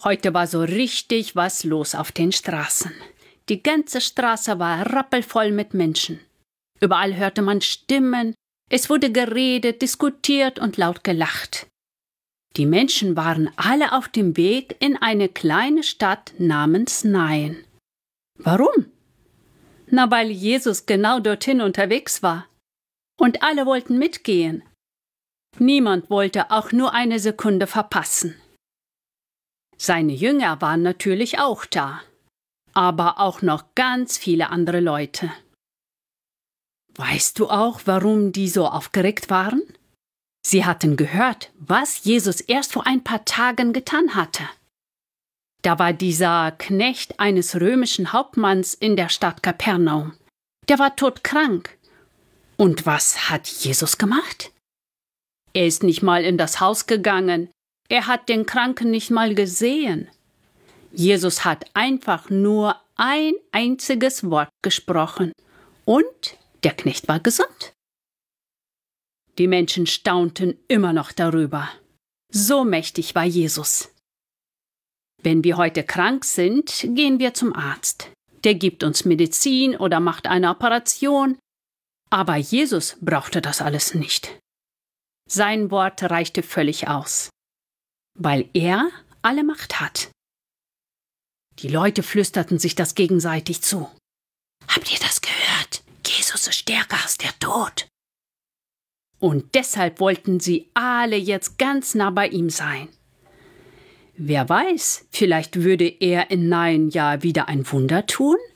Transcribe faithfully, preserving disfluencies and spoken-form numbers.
Heute war so richtig was los auf den Straßen. Die ganze Straße war rappelvoll mit Menschen. Überall hörte man Stimmen, es wurde geredet, diskutiert und laut gelacht. Die Menschen waren alle auf dem Weg in eine kleine Stadt namens Nain. Warum? Na, weil Jesus genau dorthin unterwegs war. Und alle wollten mitgehen. Niemand wollte auch nur eine Sekunde verpassen. Seine Jünger waren natürlich auch da, aber auch noch ganz viele andere Leute. Weißt du auch, warum die so aufgeregt waren? Sie hatten gehört, was Jesus erst vor ein paar Tagen getan hatte. Da war dieser Knecht eines römischen Hauptmanns in der Stadt Kapernaum. Der war todkrank. Und was hat Jesus gemacht? Er ist nicht mal in das Haus gegangen. Er hat den Kranken nicht mal gesehen. Jesus hat einfach nur ein einziges Wort gesprochen. Und der Knecht war gesund. Die Menschen staunten immer noch darüber. So mächtig war Jesus. Wenn wir heute krank sind, gehen wir zum Arzt. Der gibt uns Medizin oder macht eine Operation. Aber Jesus brauchte das alles nicht. Sein Wort reichte völlig aus, weil er alle Macht hat. Die Leute flüsterten sich das gegenseitig zu. Habt ihr das gehört? Jesus ist stärker als der Tod. Und deshalb wollten sie alle jetzt ganz nah bei ihm sein. Wer weiß, vielleicht würde er in Nain ja wieder ein Wunder tun?